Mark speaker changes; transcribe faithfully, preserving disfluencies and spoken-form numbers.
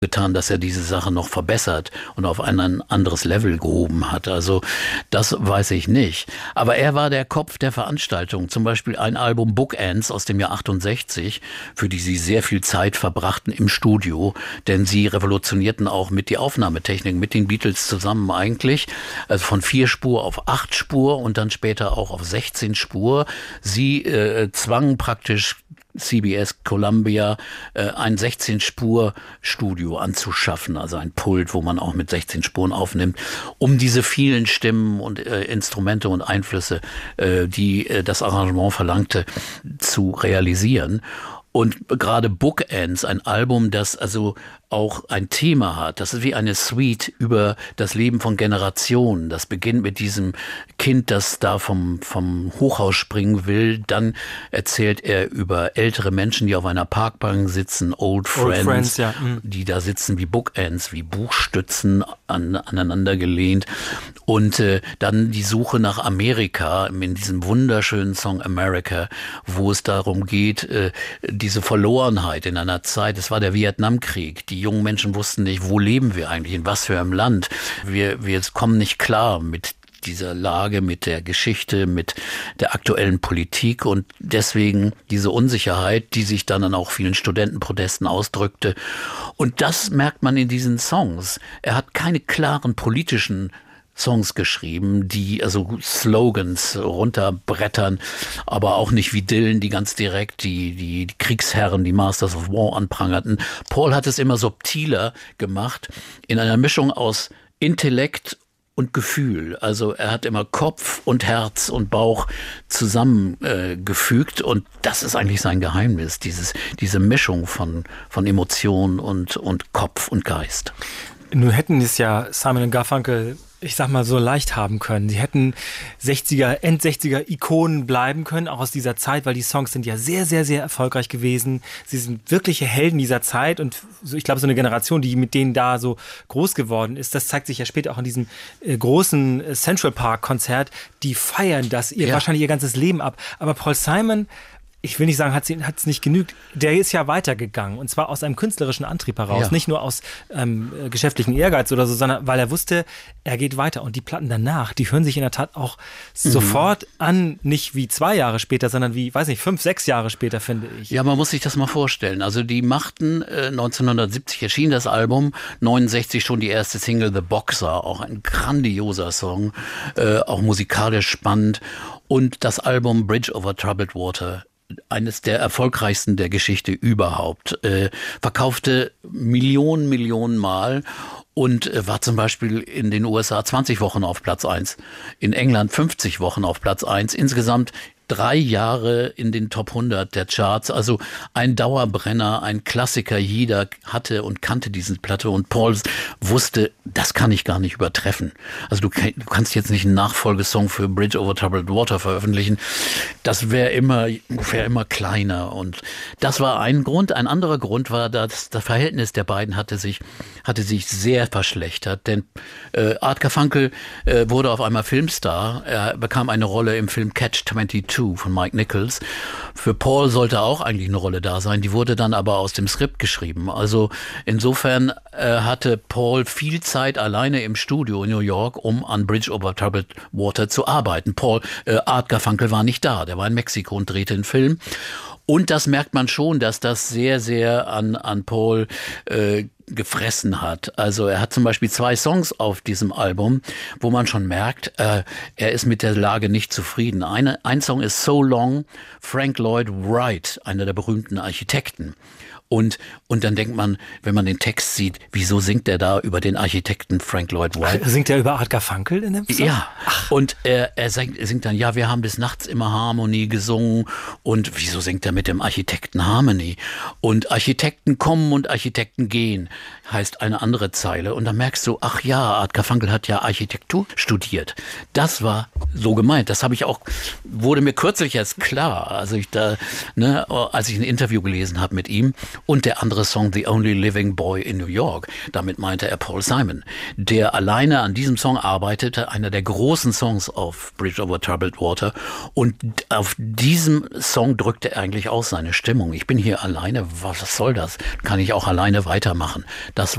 Speaker 1: getan, dass er diese Sache noch verbessert und auf ein anderes Level gehoben hat. Also das weiß ich nicht. Aber er war der Kopf der Veranstaltung. Zum Beispiel ein Album Bookends aus dem Jahr achtundsechzig, für die sie sehr viel Zeit verbrachten im Studio, denn sie revolutionierten auch mit die Aufnahmetechnik, mit den Beatles zusammen eigentlich. Also von vier Spur auf acht Spur und dann später auch auf sechzehn Spur. Sie äh, zwangen praktisch C B S Columbia äh, ein sechzehn-Spur-Studio anzuschaffen, also ein Pult, wo man auch mit sechzehn Spuren aufnimmt, um diese vielen Stimmen und äh, Instrumente und Einflüsse, äh, die äh, das Arrangement verlangte, zu realisieren. Und gerade Bookends, ein Album, das also auch ein Thema hat. Das ist wie eine Suite über das Leben von Generationen. Das beginnt mit diesem Kind, das da vom, vom Hochhaus springen will. Dann erzählt er über ältere Menschen, die auf einer Parkbank sitzen, Old Friends, Old Friends ja. mhm. die da sitzen wie Bookends, wie Buchstützen an, aneinander gelehnt. Und äh, dann die Suche nach Amerika in diesem wunderschönen Song America, wo es darum geht, äh, diese Verlorenheit in einer Zeit, es war der Vietnamkrieg, die jungen Menschen wussten nicht, wo leben wir eigentlich, in was für einem Land. Wir, wir kommen nicht klar mit dieser Lage, mit der Geschichte, mit der aktuellen Politik und deswegen diese Unsicherheit, die sich dann an auch vielen Studentenprotesten ausdrückte. Und das merkt man in diesen Songs. Er hat keine klaren politischen Songs geschrieben, die also Slogans runterbrettern, aber auch nicht wie Dylan, die ganz direkt die, die, die Kriegsherren, die Masters of War anprangerten. Paul hat es immer subtiler gemacht, in einer Mischung aus Intellekt und Gefühl. Also er hat immer Kopf und Herz und Bauch zusammengefügt äh, und das ist eigentlich sein Geheimnis, dieses, diese Mischung von, von Emotion und, und Kopf und Geist.
Speaker 2: Nun hätten es ja Simon und Garfunkel, ich sag mal, so leicht haben können. Sie hätten sechziger, End-sechziger-Ikonen bleiben können, auch aus dieser Zeit, weil die Songs sind ja sehr, sehr, sehr erfolgreich gewesen. Sie sind wirkliche Helden dieser Zeit und so, ich glaube, so eine Generation, die mit denen da so groß geworden ist, das zeigt sich ja später auch in diesem äh, großen äh, Central Park-Konzert. Die feiern das ihr, ja. wahrscheinlich ihr ganzes Leben ab. Aber Paul Simon, ich will nicht sagen, hat es nicht genügt. Der ist ja weitergegangen und zwar aus einem künstlerischen Antrieb heraus, ja. nicht nur aus ähm, geschäftlichen Ehrgeiz oder so, sondern weil er wusste, er geht weiter und die Platten danach, die hören sich in der Tat auch mhm. sofort an, nicht wie zwei Jahre später, sondern wie, weiß nicht, fünf, sechs Jahre später, finde ich.
Speaker 1: Ja, man muss sich das mal vorstellen. Also die machten, äh, neunzehnhundertsiebzig erschien das Album, neunundsechzig schon die erste Single The Boxer, auch ein grandioser Song, äh, auch musikalisch spannend und das Album Bridge over Troubled Water, eines der erfolgreichsten der Geschichte überhaupt, äh, verkaufte Millionen, Millionen Mal und äh, war zum Beispiel in den U S A zwanzig Wochen auf Platz eins, in England fünfzig Wochen auf Platz eins, insgesamt drei Jahre in den Top hundert der Charts, also ein Dauerbrenner, ein Klassiker, jeder hatte und kannte diese Platte und Paul wusste, das kann ich gar nicht übertreffen. Also du, du kannst jetzt nicht einen Nachfolgesong für Bridge over Troubled Water veröffentlichen, das wäre immer, wäre immer kleiner und das war ein Grund. Ein anderer Grund war, dass das Verhältnis der beiden hatte sich, hatte sich sehr verschlechtert, denn äh, Art Garfunkel äh, wurde auf einmal Filmstar, er bekam eine Rolle im Film Catch zweiundzwanzig von Mike Nichols. Für Paul sollte auch eigentlich eine Rolle da sein, die wurde dann aber aus dem Skript geschrieben. Also insofern äh, hatte Paul viel Zeit alleine im Studio in New York, um an Bridge over Troubled Water zu arbeiten. Paul, äh, Art Garfunkel war nicht da, der war in Mexiko und drehte einen Film. Und das merkt man schon, dass das sehr, sehr an, an Paul äh, gefressen hat. Also er hat zum Beispiel zwei Songs auf diesem Album, wo man schon merkt, äh, er ist mit der Lage nicht zufrieden. Eine, ein Song ist So Long, Frank Lloyd Wright, einer der berühmten Architekten. Und, und dann denkt man, wenn man den Text sieht, wieso singt er da über den Architekten Frank Lloyd Wright?
Speaker 2: Ach, singt er über Art Garfunkel in dem Song?
Speaker 1: Ja, Ach. und er, er singt, singt dann, ja, wir haben bis nachts immer Harmony gesungen und wieso singt er mit dem Architekten Harmony? Und Architekten kommen und Architekten gehen, heißt eine andere Zeile. Und dann merkst du, ach ja, Art Garfunkel hat ja Architektur studiert. Das war so gemeint. Das habe ich auch, wurde mir kürzlich erst klar, als ich da, ne, als ich ein Interview gelesen habe mit ihm. Und der andere Song, The Only Living Boy in New York, damit meinte er Paul Simon, der alleine an diesem Song arbeitete, einer der großen Songs auf Bridge over Troubled Water. Und auf diesem Song drückte er eigentlich auch seine Stimmung. Ich bin hier alleine, was soll das? Kann ich auch alleine weitermachen? Das